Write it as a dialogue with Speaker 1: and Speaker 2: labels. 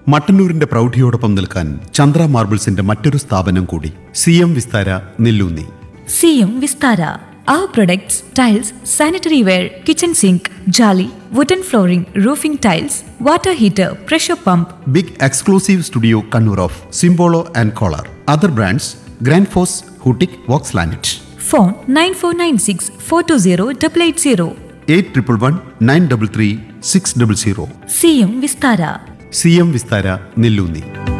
Speaker 1: മട്ടന്നൂരിന്റെ പ്രൗഢിയോടൊപ്പം നിൽക്കാൻ ചന്ദ്ര മാർബിൾസിന്റെ മറ്റൊരു സ്ഥാപനം കൂടി, CM Vistara Nelloonni.
Speaker 2: CM Vistara. Our products, tiles, sanitary ware, kitchen sink, jolly, wooden flooring, roofing tiles, water heater, pressure pump.
Speaker 1: Big exclusive studio Kannur of സിംബോളോ and collar. Other brands grand FOSS, ഹൂട്ടിക്, Woakes ലാനറ്റ്.
Speaker 2: Phone 9496 420 880.
Speaker 1: 8111 933 600.
Speaker 2: CM Vistara.
Speaker 1: CM Vistara Nelloonni.